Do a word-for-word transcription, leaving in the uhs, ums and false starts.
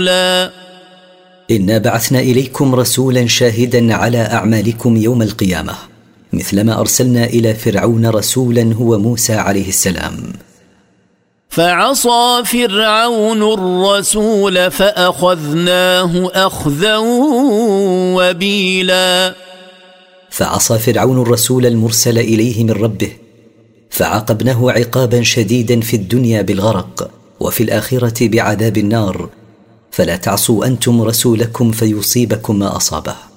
لا إنا بعثنا إليكم رسولا شاهدا على أعمالكم يوم القيامة مثلما أرسلنا إلى فرعون رسولا هو موسى عليه السلام. فعصى فرعون الرسول فأخذناه أخذا وبيلا. فعصى فرعون الرسول المرسل إليه من ربه فعاقبناه عقابا شديدا في الدنيا بالغرق وفي الآخرة بعذاب النار، فلا تعصوا أنتم رسولكم فيصيبكم ما أصابه.